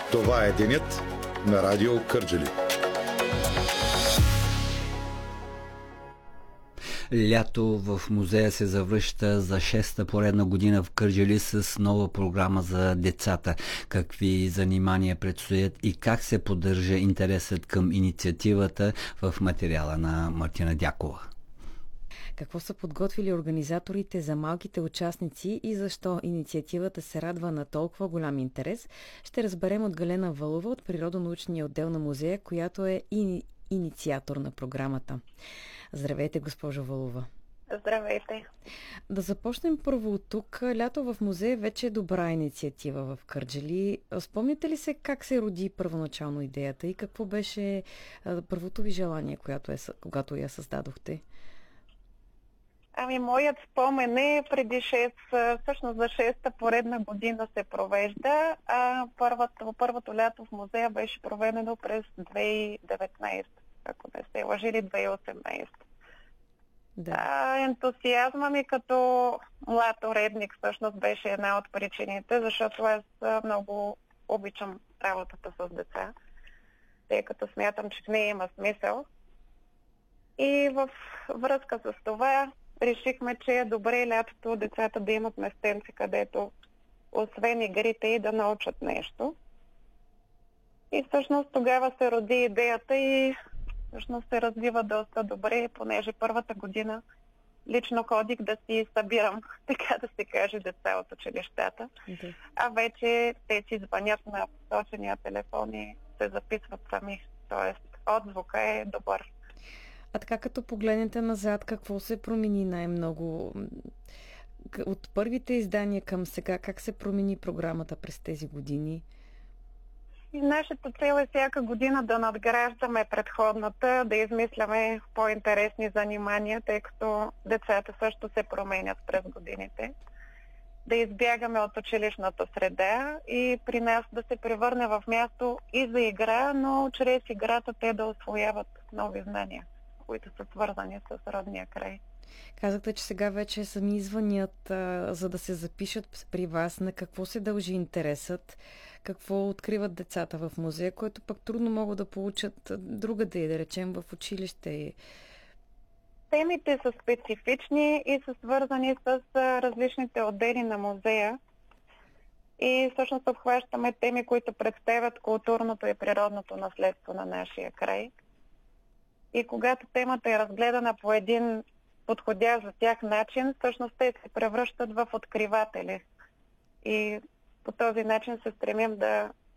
Това е денят на Радио Кърджали. Лято в музея се завръща за 6-та поредна година в Кърджали с нова програма за децата. Какви занимания предстоят и как се поддържа интересът към инициативата в материала на Мартина Дякова. Какво са подготвили организаторите за малките участници и защо инициативата се радва на толкова голям интерес, ще разберем от Галена Вълова от Природонаучния отдел на музея, която е инициатор на програмата. Здравейте, госпожо Вълова. Здравейте. Да започнем първо от тук. Лято в музея вече е добра инициатива в Кърджали. Спомняте ли се как се роди първоначално идеята и какво беше първото ви желание, когато я създадохте? Моят спомен е преди всъщност за 6-та поредна година се провежда, а първото лято в музея беше проведено през 2019, ако не се лъжили 2018. Да. Ентусиазма ми като млад уредник всъщност беше една от причините, защото аз много обичам работата с деца, тъй като смятам, че в нея има смисъл. И в връзка с това решихме, че е добре лятото децата да имат местенци, където освен игрите и да научат нещо. И всъщност тогава се роди идеята и всъщност се развива доста добре, понеже първата година лично ходих да си събирам, така да се каже, деца от училищата. Okay. А вече те си звънят на посочения телефон и се записват сами. Тоест отзвука е добър. А така като погледнете назад, какво се промени най-много? От първите издания към сега, как се промени програмата през тези години? И нашата цел е всяка година да надграждаме предходната, да измисляме по-интересни занимания, тъй като децата също се променят през годините. Да избягаме от училищната среда и при нас да се превърне в място и за игра, но чрез играта те да усвояват нови знания, които са свързани с родния край. Казахте, че сега вече сами звънят, за да се запишат при вас. На какво се дължи интересът? Какво откриват децата в музея, което пък трудно могат да получат другаде, да речем в училище? Темите са специфични и са свързани с различните отдели на музея. И всъщност обхващаме теми, които представят културното и природното наследство на нашия край. И когато темата е разгледана по един подходящ за тях начин, всъщност те се превръщат в откриватели. И по този начин се стремим да